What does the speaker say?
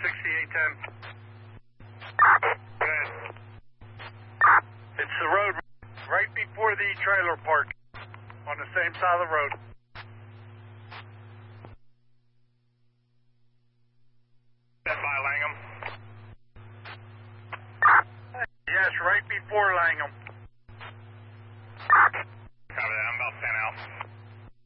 6810. Good. It's the road right before the trailer park on the same side of the road. Stand by, Langham. Yes, right before Langham.